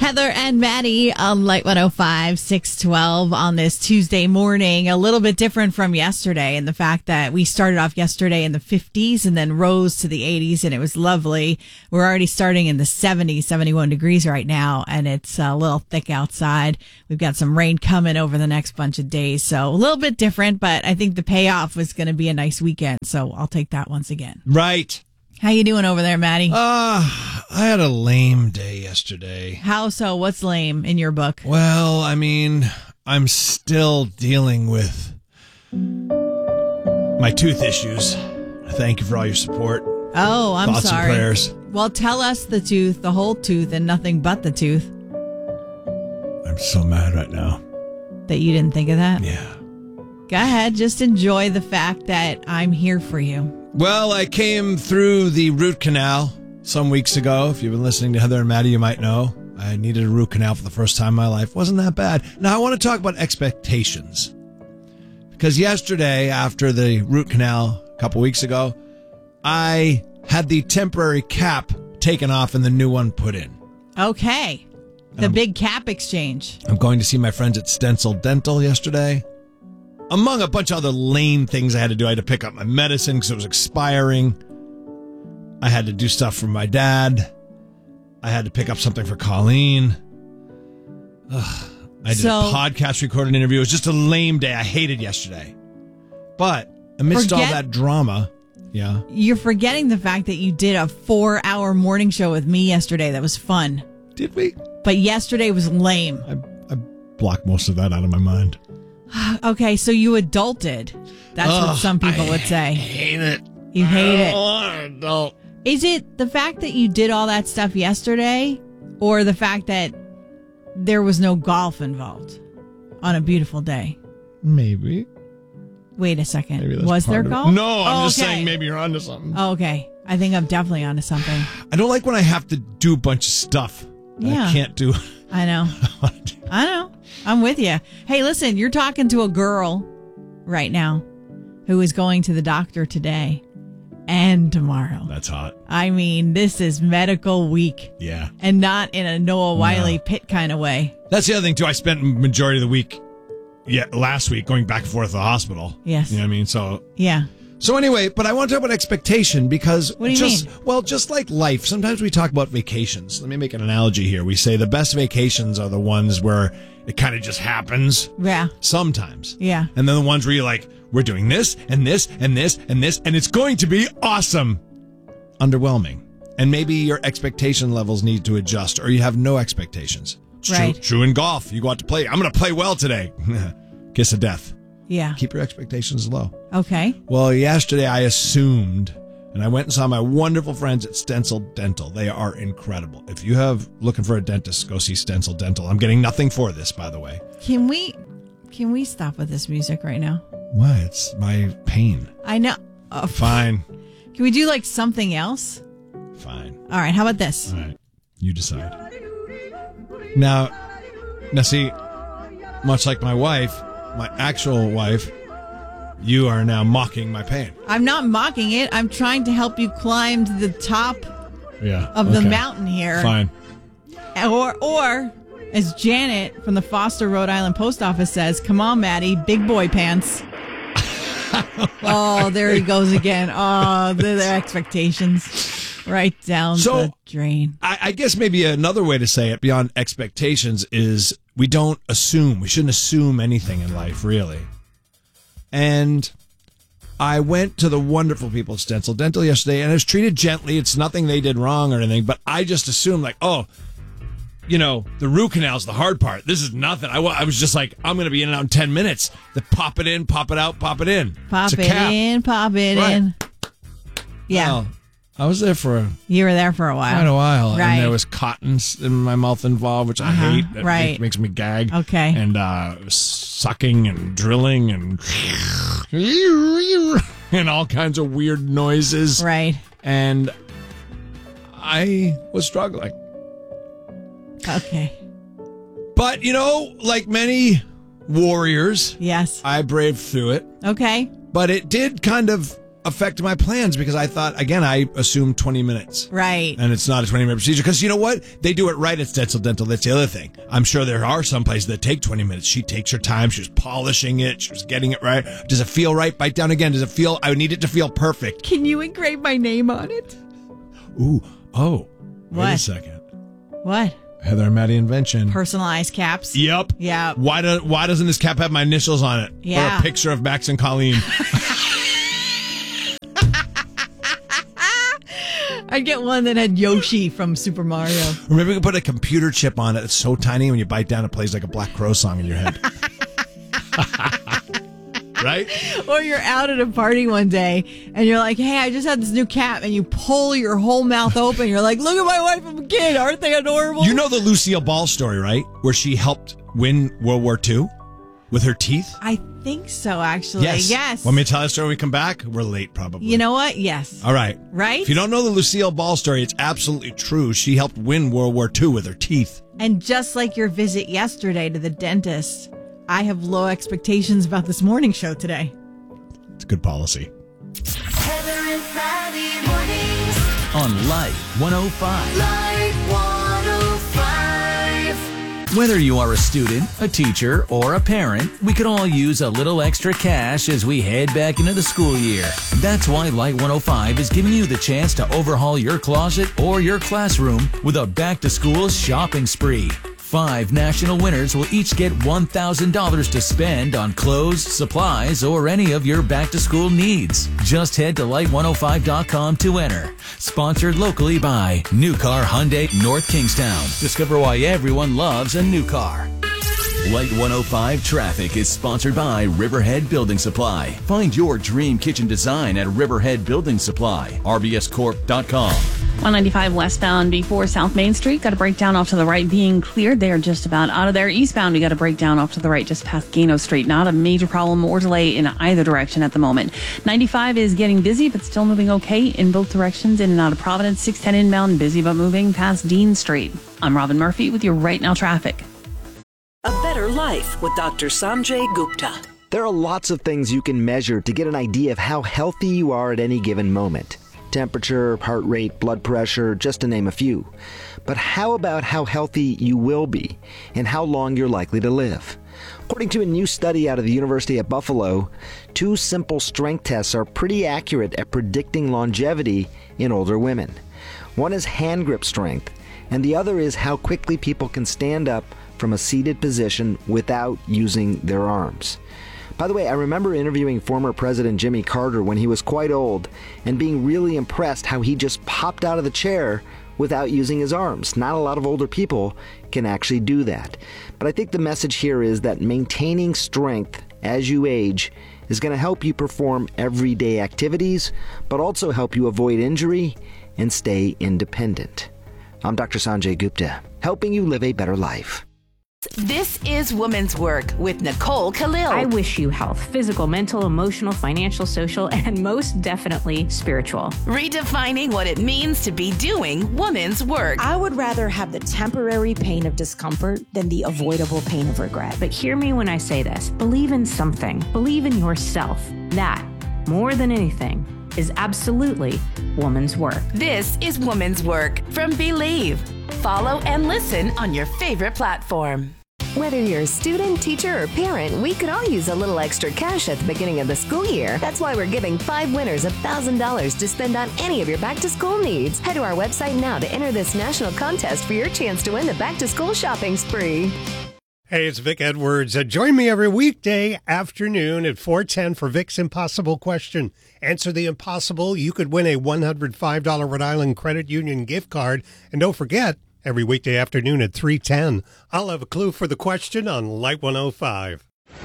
Heather and Maddie on Light 105, 612 on this Tuesday morning. A little bit different from yesterday in the fact that we started off yesterday in the 50s and then rose to the 80s, and it was lovely. We're already starting in the 70s, 71 degrees right now, and it's a little thick outside. We've got some rain coming over the next bunch of days, so a little bit different, but I think the payoff was going to be a nice weekend, so I'll take that once again. Right. How you doing over there, Maddie? I had a lame day yesterday. How so? What's lame in your book? Well, I mean, I'm still dealing with my tooth issues. Thank you for all your support. Oh, I'm Thoughts sorry. and prayers. Well, tell us the tooth, the whole tooth, and nothing but the tooth. I'm so mad right now. That you didn't think of that? Yeah. Go ahead. Just enjoy the fact that I'm here for you. Well, I came through the root canal some weeks ago. If you've been listening to Heather and Maddie, you might know. I needed a root canal for the first time in my life. Wasn't that bad. Now, I want to talk about expectations. Because yesterday, after the root canal a couple weeks ago, I had the temporary cap taken off and the new one put in. Okay. The big cap exchange. I'm going to see my friends at Stencil Dental yesterday. Among a bunch of other lame things I had to do, I had to pick up my medicine because it was expiring. I had to do stuff for my dad. I had to pick up something for Colleen. I did a podcast recording interview. It was just a lame day. I hated yesterday. But amidst all that drama, yeah. You're forgetting the fact that you did a 4-hour morning show with me yesterday. That was fun. Did we? But yesterday was lame. I blocked most of that out of my mind. Okay, so you adulted. That's what some people would say. I hate it. You hate it. I don't want to adult. Is it the fact that you did all that stuff yesterday, or the fact that there was no golf involved on a beautiful day? Maybe. Wait a second. Maybe that's was there part of it. golf? No, I'm just saying maybe you're onto something. Oh, okay. I think I'm definitely onto something. I don't like when I have to do a bunch of stuff that I can't do. I know. I know. I'm with you. Hey, listen, you're talking to a girl right now who is going to the doctor today and tomorrow. That's hot. I mean, this is medical week. Yeah. And not in a Noah Wiley pit kind of way. That's the other thing, too. I spent majority of the week, last week, going back and forth to the hospital. Yes. You know what I mean? So, yeah. So anyway, but I want to talk about expectation because what do you mean? Well, just like life, sometimes we talk about vacations. Let me make an analogy here. We say the best vacations are the ones where it kind of just happens. Yeah. Sometimes. Yeah. And then the ones where you're like, we're doing this and this and this and this, and it's going to be awesome. Underwhelming. And maybe your expectation levels need to adjust, or you have no expectations. It's true in golf. You go out to play. I'm going to play well today. Kiss of death. Yeah. Keep your expectations low. Okay. Well, yesterday I assumed, and I went and saw my wonderful friends at Stencil Dental. They are incredible. If you have looking for a dentist, go see Stencil Dental. I'm getting nothing for this, by the way. Can we stop with this music right now? Why? It's my pain. I know. Fine. Can we do like something else? Fine. All right. How about this? All right. You decide. Now see, much like my wife, my actual wife, you are now mocking my pain. I'm not mocking it. I'm trying to help you climb to the top of the mountain here. Fine. Or, as Janet from the Foster, Rhode Island post office says, come on, Maddie, big boy pants. Oh, there he goes again. Oh, the expectations. Right down the drain. I guess maybe another way to say it beyond expectations is we don't assume. We shouldn't assume anything in life, really. And I went to the wonderful people at Stencil Dental yesterday, and I was treated gently. It's nothing they did wrong or anything, but I just assumed like, the root canal's the hard part. This is nothing. I was just like, I'm going to be in and out in 10 minutes. Pop it in, pop it out, pop it in. Pop it in, pop it in. Yeah. Well, I was there You were there for a while. Quite a while. Right. And there was cotton in my mouth involved, which I hate. Right. Makes me gag. Okay. And sucking and drilling and and all kinds of weird noises. Right. And I was struggling. Okay. But, like many warriors, yes, I braved through it. Okay. But it did kind of affect my plans because I thought, again, I assumed 20 minutes. Right. And it's not a 20-minute procedure because you know what? They do it right at Stetzel Dental. That's the other thing. I'm sure there are some places that take 20 minutes. She takes her time. She was polishing it. She was getting it right. Does it feel right? Bite down again. Does it feel? I need it to feel perfect. Can you engrave my name on it? Ooh. Oh. Wait What? a second. What? Heather and Maddie invention. Personalized caps? Yep. Yeah. Why doesn't this cap have my initials on it? Yeah. Or a picture of Max and Colleen? I'd get one that had Yoshi from Super Mario. Or maybe we could put a computer chip on it. It's so tiny when you bite down, it plays like a Black Crow song in your head. Right? Or you're out at a party one day and you're like, hey, I just had this new cap, and you pull your whole mouth open. You're like, look at my wife and kid. Aren't they adorable? You know the Lucille Ball story, right? Where she helped win World War II with her teeth? I think so, actually. Yes. Want me to tell that story when we come back? We're late, probably. You know what? Yes. All right. Right? If you don't know the Lucille Ball story, it's absolutely true. She helped win World War II with her teeth. And just like your visit yesterday to the dentist, I have low expectations about this morning show today. It's good policy. Heather and Maddie mornings On Light 105. Light 105. Whether you are a student, a teacher, or a parent, we could all use a little extra cash as we head back into the school year. That's why Light 105 is giving you the chance to overhaul your closet or your classroom with a back-to-school shopping spree. 5 national winners will each get $1,000 to spend on clothes, supplies, or any of your back-to-school needs. Just head to light105.com to enter. Sponsored locally by New Car Hyundai North Kingstown. Discover why everyone loves a new car. Light 105 Traffic is sponsored by Riverhead Building Supply. Find your dream kitchen design at Riverhead Building Supply. RBScorp.com. 195 westbound before South Main Street. Got a breakdown off to the right being cleared. They're just about out of there. Eastbound, we got a breakdown off to the right just past Gano Street. Not a major problem or delay in either direction at the moment. 95 is getting busy, but still moving okay in both directions, in and out of Providence. 610 inbound, busy but moving past Dean Street. I'm Robin Murphy with your Right Now traffic. A Better Life with Dr. Sanjay Gupta. There are lots of things you can measure to get an idea of how healthy you are at any given moment. Temperature, heart rate, blood pressure, just to name a few. But how about how healthy you will be and how long you're likely to live? According to a new study out of the University of Buffalo, 2 simple strength tests are pretty accurate at predicting longevity in older women. One is hand grip strength, and the other is how quickly people can stand up from a seated position without using their arms. By the way, I remember interviewing former President Jimmy Carter when he was quite old and being really impressed how he just popped out of the chair without using his arms. Not a lot of older people can actually do that. But I think the message here is that maintaining strength as you age is going to help you perform everyday activities, but also help you avoid injury and stay independent. I'm Dr. Sanjay Gupta, helping you live a better life. This is Women's Work with Nicole Khalil. I wish you health, physical, mental, emotional, financial, social, and most definitely spiritual. Redefining what it means to be doing women's work. I would rather have the temporary pain of discomfort than the avoidable pain of regret. But hear me when I say this. Believe in something. Believe in yourself. That, more than anything, is absolutely woman's work. This is Women's Work from Believe. Follow and listen on your favorite platform. Whether you're a student, teacher, or parent, we could all use a little extra cash at the beginning of the school year. That's why we're giving 5 winners $1,000 to spend on any of your back-to-school needs. Head to our website now to enter this national contest for your chance to win the back-to-school shopping spree. Hey, it's Vic Edwards. Join me every weekday afternoon at 4:10 for Vic's Impossible Question. Answer the impossible. You could win a $105 Rhode Island Credit Union gift card. And don't forget, every weekday afternoon at 3:10, I'll have a clue for the question on Light 105.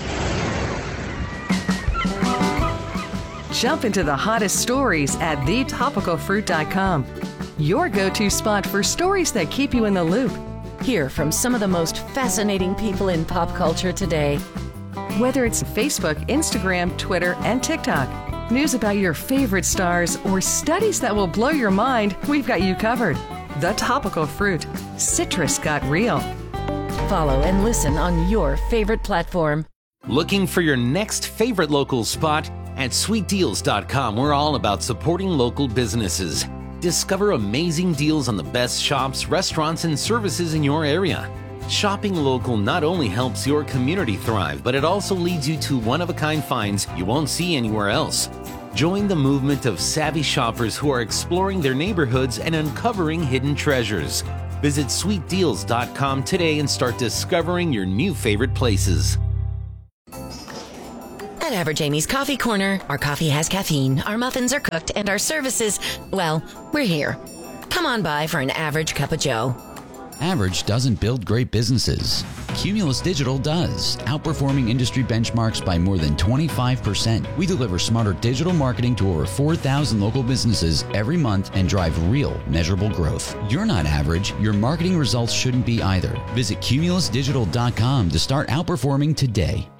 Jump into the hottest stories at thetopicalfruit.com. Your go-to spot for stories that keep you in the loop. Hear from some of the most fascinating people in pop culture today. Whether it's Facebook, Instagram, Twitter, and TikTok, news about your favorite stars, or studies that will blow your mind, we've got you covered. The Topical Fruit. Citrus got real. Follow and listen on your favorite platform. Looking for your next favorite local spot? At sweetdeals.com, we're all about supporting local businesses. Discover amazing deals on the best shops, restaurants, and services in your area. Shopping local not only helps your community thrive, but it also leads you to one-of-a-kind finds you won't see anywhere else. Join the movement of savvy shoppers who are exploring their neighborhoods and uncovering hidden treasures. Visit sweetdeals.com today and start discovering your new favorite places. At Average Amy's Coffee Corner, our coffee has caffeine, our muffins are cooked, and our services, well, we're here. Come on by for an average cup of joe. Average doesn't build great businesses. Cumulus Digital does, outperforming industry benchmarks by more than 25%. We deliver smarter digital marketing to over 4,000 local businesses every month and drive real, measurable growth. You're not average. Your marketing results shouldn't be either. Visit cumulusdigital.com to start outperforming today.